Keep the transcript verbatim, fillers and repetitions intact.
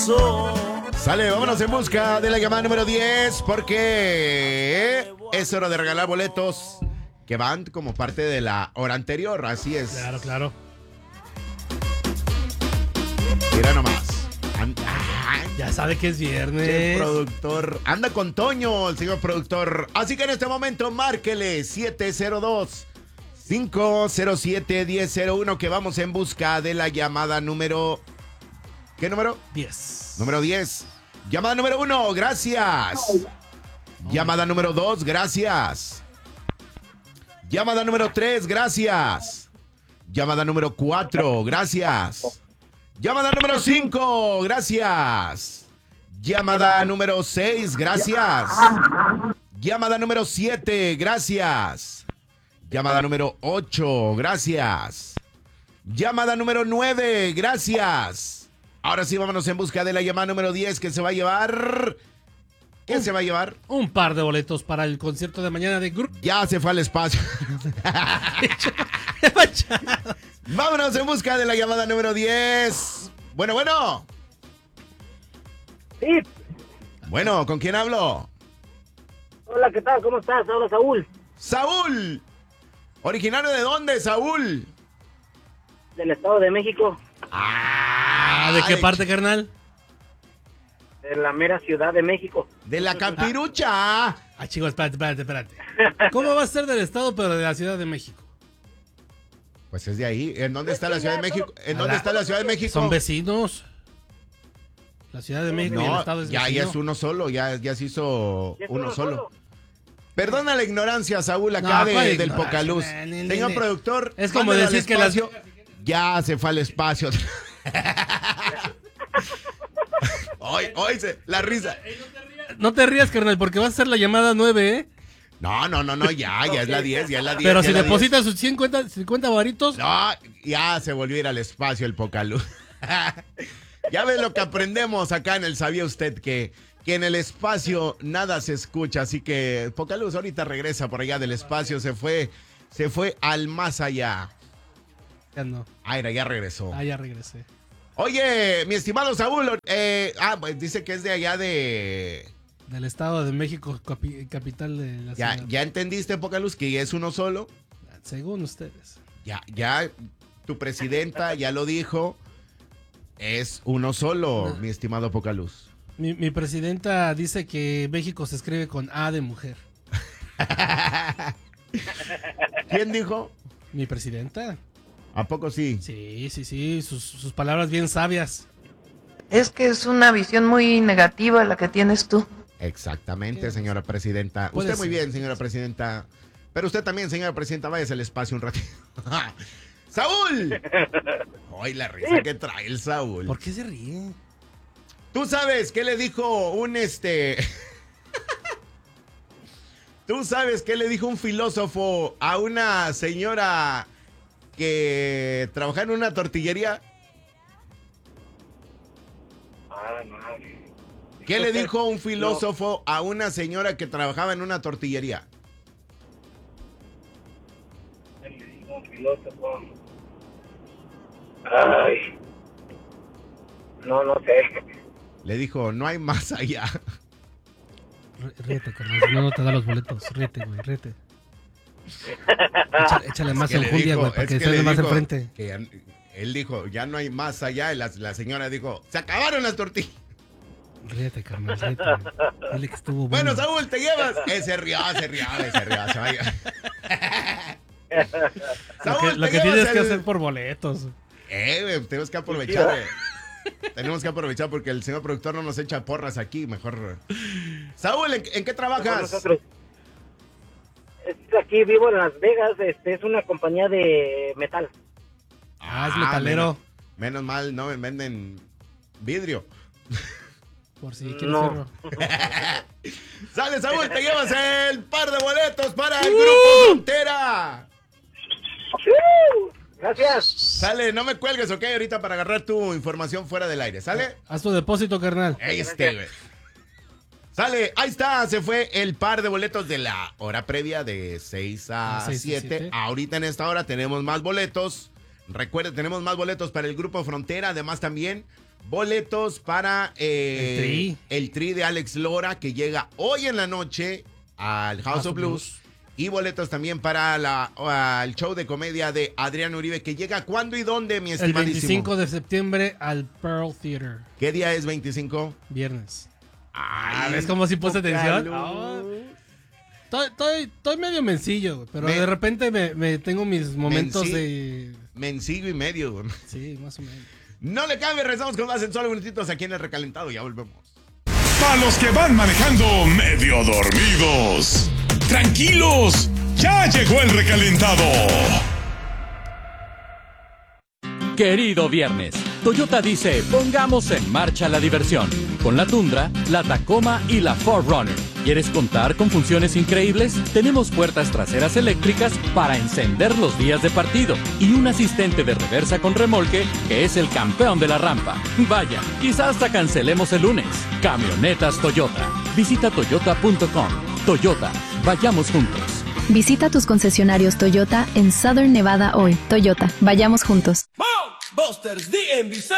corazón. Sale, vámonos en busca de la llamada número diez, porque es hora de regalar boletos que van como parte de la hora anterior, así es. Claro, claro. Mira nomás. And- Ya sabe que es viernes. El productor anda con Toño, el señor productor. Así que en este momento márquele siete cero dos, cinco cero siete, uno cero cero uno, que vamos en busca de la llamada número... ¿Qué número? diez. Número diez. Llamada número uno, gracias. Llamada número dos, gracias. Llamada número tres, gracias. Llamada número cuatro, gracias. Llamada número cinco, gracias. Llamada número seis, gracias. Llamada número siete, gracias. Llamada número ocho, gracias. Llamada número nueve, gracias. Ahora sí, vámonos en busca de la llamada número diez, que se va a llevar... ¿Qué un, se va a llevar? Un par de boletos para el concierto de mañana de grupo. Ya se fue al espacio. Vámonos en busca de la llamada número diez. Bueno, bueno. Sí. Bueno, ¿con quién hablo? Hola, ¿qué tal? ¿Cómo estás? Hola, Saúl. Saúl. ¿Originario de dónde, Saúl? Del Estado de México. Ah, ¿de qué parte, carnal? De la mera Ciudad de México. De la Campirucha. Ah, chicos, espérate, espérate, espérate. ¿Cómo va a ser del Estado, pero de la Ciudad de México? Pues es de ahí. ¿En dónde está la Ciudad de México? ¿En dónde está la Ciudad de México? Son vecinos. La Ciudad de México y el No, Estado es ya, vecino. ya es uno solo, ya, ya se hizo ¿Ya es uno uno solo. solo? Perdona la ignorancia, Saúl, acá No, de- ¿cuál del ignorancia? Pocaluz. Ne, ne, ne, Señor ne. productor, Es como mándalo al decir que las- espacio. Ya se fue al espacio. Hoy, hoy se, la risa. No te rías, carnal, porque vas a hacer la llamada nueve, ¿eh? No, no, no, no, ya, ya es la diez, ya es la diez. Pero ya si es la depositas sus cincuenta, cincuenta varitos... No, ya se volvió a ir al espacio el Pocaluz. Ya ves lo que aprendemos acá en el ¿Sabía usted que, que en el espacio nada se escucha? Así que Pocaluz ahorita regresa por allá del espacio, se fue, se fue al más allá. Ya no. Aira, ya regresó. Ah, ya regresé. Oye, mi estimado Saúl, eh, ah, pues dice que es de allá de... Del Estado de México, capi- capital de la Ya, ciudad. ya entendiste, Pocaluz, que es uno solo. Según ustedes. Ya, ya, tu presidenta ya lo dijo. Es uno solo, No. mi estimado Pocaluz. Mi, mi presidenta dice que México se escribe con A de mujer. ¿Quién dijo? ¿Mi presidenta? ¿A poco sí? Sí, sí, sí, sus, sus palabras bien sabias. Es que es una visión muy negativa la que tienes tú. Exactamente, señora presidenta. Puede Usted muy ser. bien, señora presidenta. Pero usted también, señora presidenta, váyase al espacio un ratito. ¡Saúl! ¡Ay, la risa que trae el Saúl! ¿Por qué se ríe? ¿Tú sabes qué le dijo un este... ¿Tú sabes qué le dijo un filósofo a una señora que trabajaba en una tortillería? Ah, no. ¿Qué le dijo un filósofo a una señora que trabajaba en una tortillería? Un filósofo. Ay. No, no sé. Le dijo, no hay más allá. R- Ríete, carnal, si no, no te da los boletos. Ríete, güey, ríete. Échale, échale más Es que le enjundia, dijo- güey, para es que que se le más dijo enfrente. que ya- él dijo, ya no hay más allá. Y la, la señora dijo, se acabaron las tortillas. Ríete, carnal, ríete. Dile que estuvo Bueno, bueno. Saúl, te llevas. Eh, se rió, se rió, se rió. Se vaya. Lo que, lo te que llevas tienes que el- hacer por boletos. Eh, güey, tenemos que aprovechar. eh. Tenemos que aprovechar porque el señor productor no nos echa porras aquí. Mejor. Saúl, ¿en, en qué Con trabajas? nosotros. Es- Aquí vivo en Las Vegas, este es una compañía de metal. Ah, es metalero. Menos, menos mal, no me venden vidrio. Por si quieres No. fierro. Sale, Saúl, te llevas el par de boletos para el Grupo Frontera. Gracias. Sale, no me cuelgues, ok, ahorita para agarrar tu información fuera del aire, ¿sale? Haz tu depósito, carnal. Ahí está, güey. Sale, ahí está, se fue el par de boletos de la hora previa de seis a Ah, seis a siete. siete. Ahorita en esta hora tenemos más boletos. Recuerden, tenemos más boletos para el Grupo Frontera. Además también boletos para eh, El tri. el tri de Alex Lora, que llega hoy en la noche al House, House of of Blues. Blues. Y boletos también para la, uh, el show de comedia de Adrián Uribe, que llega ¿cuándo y dónde, mi El estimadísimo? veinticinco de septiembre al Pearl Theater. ¿Qué día es veinticinco? Viernes. Ay, ¿Ves cómo si puse poca atención? luz. Ah. Estoy, estoy, estoy medio mencillo, güey, pero Me- de repente me, me tengo mis momentos Menci- de... Mencillo y medio. güey. Sí, más o menos. No le cambie, rezamos con más en solo minutitos aquí en El Recalentado. Ya volvemos. Para los que van manejando medio dormidos. Tranquilos, ya llegó el recalentado. Querido viernes, Toyota dice, pongamos en marcha la diversión. Con la Tundra, la Tacoma y la cuatro Runner. ¿Quieres contar con funciones increíbles? Tenemos puertas traseras eléctricas para encender los días de partido y un asistente de reversa con remolque que es el campeón de la rampa. Vaya, quizás hasta cancelemos el lunes. Camionetas Toyota. Visita toyota punto com. Toyota, vayamos juntos. Visita tus concesionarios Toyota en Southern Nevada hoy. Toyota, vayamos juntos. Busters D M V